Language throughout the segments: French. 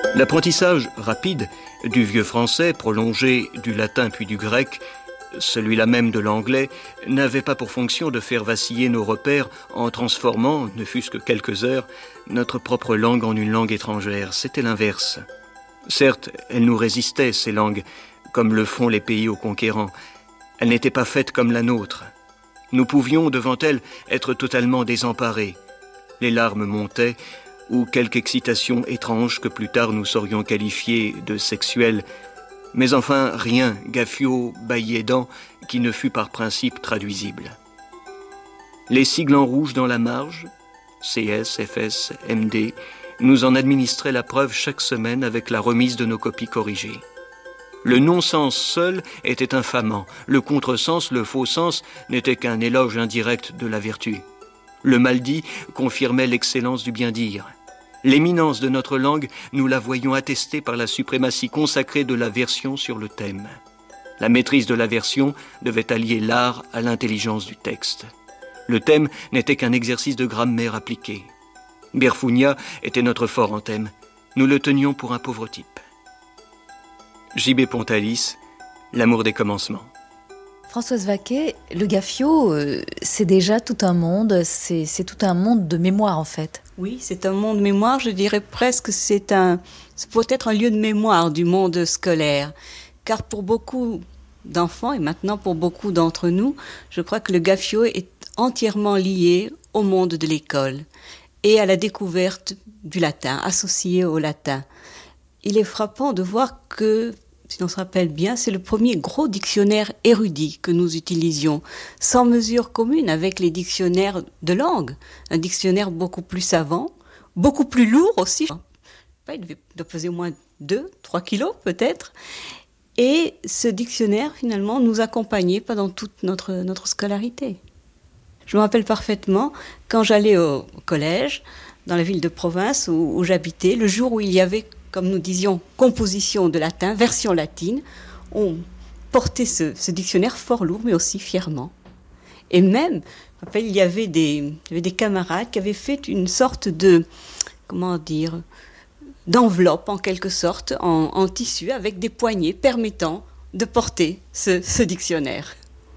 L'apprentissage rapide du vieux français, prolongé du latin puis du grec, celui-là même de l'anglais, n'avait pas pour fonction de faire vaciller nos repères en transformant, ne fût-ce que quelques heures, notre propre langue en une langue étrangère. C'était l'inverse. Certes, elles nous résistaient, ces langues, comme le font les pays aux conquérants. Elles n'étaient pas faites comme la nôtre. Nous pouvions, devant elles, être totalement désemparés. Les larmes montaient, ou quelque excitation étrange que plus tard nous saurions qualifier de sexuelle. Mais enfin, rien, Gaffiot bâillait dents, qui ne fût par principe traduisible. Les sigles en rouge dans la marge, CS, FS, MD, nous en administraient la preuve chaque semaine avec la remise de nos copies corrigées. Le non-sens seul était infamant, le contresens, le faux sens n'était qu'un éloge indirect de la vertu. Le mal-dit confirmait l'excellence du bien-dire. L'éminence de notre langue, nous la voyions attestée par la suprématie consacrée de la version sur le thème. La maîtrise de la version devait allier l'art à l'intelligence du texte. Le thème n'était qu'un exercice de grammaire appliqué. Berfugna était notre fort en thème. Nous le tenions pour un pauvre type. J.B. Pontalis, L'amour des commencements. Françoise Vaquet, le Gaffiot, c'est déjà tout un monde, c'est tout un monde de mémoire en fait. Oui, c'est un monde de mémoire, je dirais presque c'est peut être un lieu de mémoire du monde scolaire. Car pour beaucoup d'enfants, et maintenant pour beaucoup d'entre nous, je crois que le Gaffiot est entièrement lié au monde de l'école et à la découverte du latin, associé au latin. Il est frappant de voir que, si on se rappelle bien, c'est le premier gros dictionnaire érudit que nous utilisions, sans mesure commune avec les dictionnaires de langue. Un dictionnaire beaucoup plus savant, beaucoup plus lourd aussi. Il devait peser au moins 2-3 kilos peut-être. Et ce dictionnaire, finalement, nous accompagnait pendant toute notre scolarité. Je me rappelle parfaitement, quand j'allais au collège, dans la ville de province où j'habitais, le jour où il y avait, comme nous disions, composition de latin, version latine, on portait ce dictionnaire fort lourd, mais aussi fièrement. Et même, je me rappelle, il y avait des camarades qui avaient fait une sorte de, d'enveloppe en quelque sorte, en tissu, avec des poignées permettant de porter ce dictionnaire.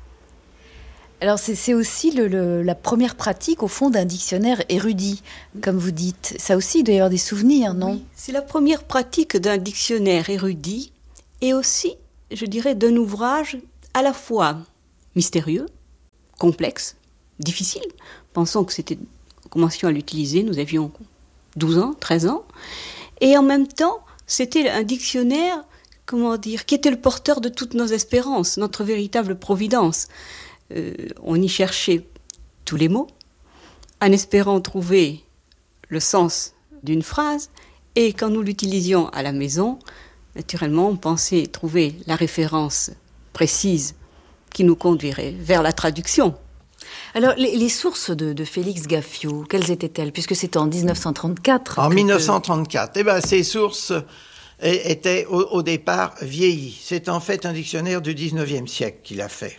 Alors c'est aussi la première pratique au fond d'un dictionnaire érudit, comme vous dites. Ça aussi, il doit y avoir des souvenirs, non ? Oui, c'est la première pratique d'un dictionnaire érudit et aussi, je dirais, d'un ouvrage à la fois mystérieux, complexe, difficile. Pensons que commencions à l'utiliser, nous avions 12 ans, 13 ans. Et en même temps, c'était un dictionnaire, qui était le porteur de toutes nos espérances, notre véritable providence. On y cherchait tous les mots, en espérant trouver le sens d'une phrase, et quand nous l'utilisions à la maison, naturellement, on pensait trouver la référence précise qui nous conduirait vers la traduction. Alors, les sources de Félix Gaffiot, quelles étaient-elles, puisque c'était en 1934 En 1934, ces sources étaient au départ vieillies. C'est en fait un dictionnaire du 19e siècle qu'il a fait.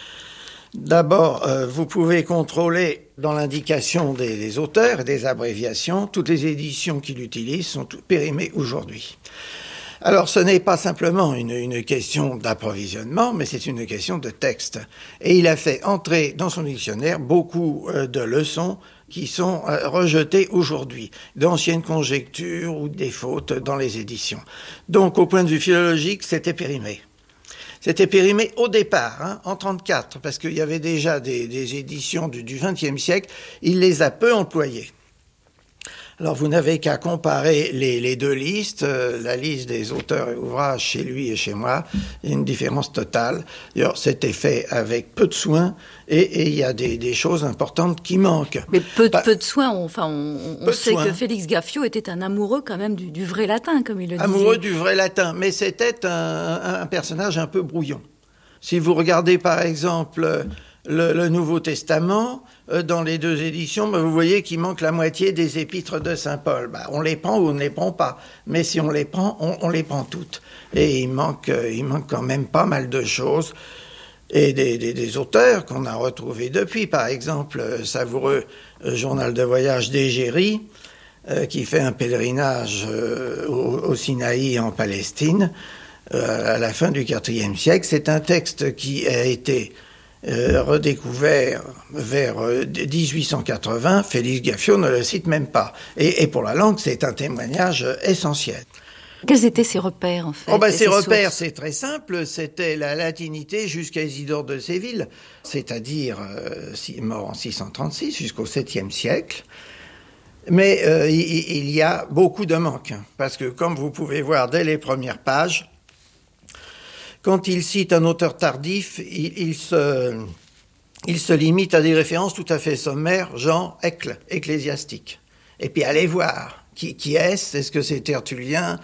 D'abord, vous pouvez contrôler dans l'indication des auteurs et des abréviations. Toutes les éditions qu'il utilise sont périmées aujourd'hui. Alors, ce n'est pas simplement une question d'approvisionnement, mais c'est une question de texte. Et il a fait entrer dans son dictionnaire beaucoup de leçons qui sont rejetées aujourd'hui, d'anciennes conjectures ou des fautes dans les éditions. Donc, au point de vue philologique, c'était périmé. C'était périmé au départ, en 1934, parce qu'il y avait déjà des éditions du XXe siècle. Il les a peu employées. Alors, vous n'avez qu'à comparer les deux listes, la liste des auteurs et ouvrages chez lui et chez moi. Il y a une différence totale. D'ailleurs, c'était fait avec peu de soin et il y a des choses importantes qui manquent. Mais peu de soin, on sait que Félix Gaffiot était un amoureux quand même du vrai latin, comme il le disait. Amoureux du vrai latin, mais c'était un personnage un peu brouillon. Si vous regardez par exemple le Nouveau Testament, dans les deux éditions, vous voyez qu'il manque la moitié des épîtres de Saint Paul. On les prend ou on ne les prend pas. Mais si on les prend, on les prend toutes. Et il manque quand même pas mal de choses. Et des auteurs qu'on a retrouvés depuis. Par exemple, savoureux journal de voyage d'Égérie, qui fait un pèlerinage au Sinaï en Palestine à la fin du IVe siècle. C'est un texte qui a été redécouvert vers 1880. Félix Gaffiot ne le cite même pas. Et pour la langue, c'est un témoignage essentiel. Quels étaient ses repères, en fait? Ses repères, c'est très simple. C'était la latinité jusqu'à Isidore de Séville, c'est-à-dire mort en 636 jusqu'au 7e siècle. Mais il y a beaucoup de manques, parce que comme vous pouvez voir dès les premières pages, quand il cite un auteur tardif, il se limite à des références tout à fait sommaires, genre ecclésiastique. Et puis allez voir, qui est-ce? Est-ce que c'est Tertullien?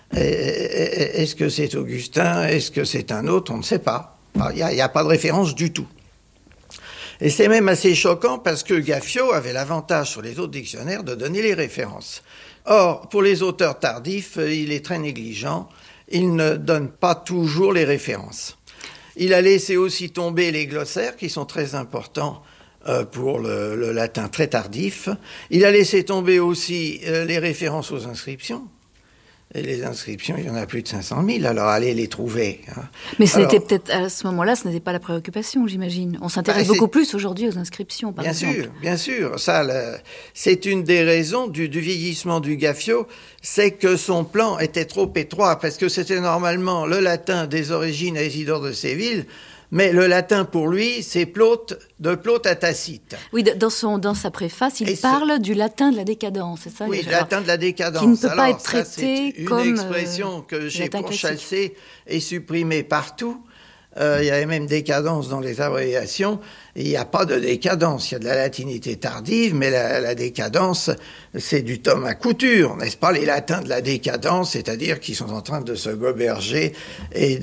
Est-ce que c'est Augustin? Est-ce que c'est un autre? On ne sait pas. Il n'y a pas de référence du tout. Et c'est même assez choquant parce que Gaffiot avait l'avantage sur les autres dictionnaires de donner les références. Or, pour les auteurs tardifs, il est très négligent. Il ne donne pas toujours les références. Il a laissé aussi tomber les glossaires qui sont très importants pour le latin très tardif. Il a laissé tomber aussi les références aux inscriptions. Et les inscriptions, il y en a plus de 500 000, alors allez les trouver. Mais ce n'était peut-être, à ce moment-là, ce n'était pas la préoccupation, j'imagine. On s'intéresse beaucoup plus aujourd'hui aux inscriptions, par exemple. Bien sûr. C'est une des raisons du vieillissement du Gaffiot, c'est que son plan était trop étroit, parce que c'était normalement le latin des origines à Isidore de Séville, mais le latin, pour lui, c'est de Plaute à Tacite. Oui, dans sa préface, il parle du latin de la décadence, c'est ça? Oui, le latin de la décadence. Qui ne peut pas être traité c'est comme une expression que j'ai pourchassée et supprimée partout. Il y avait même décadence dans les abréviations. Il n'y a pas de décadence. Il y a de la latinité tardive, mais la décadence, c'est du tome à couture, n'est-ce pas? Les latins de la décadence, c'est-à-dire qui sont en train de se goberger et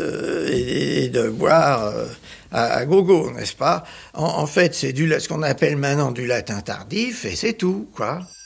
de boire à gogo, n'est-ce pas? En fait, c'est ce qu'on appelle maintenant du latin tardif, et c'est tout, quoi.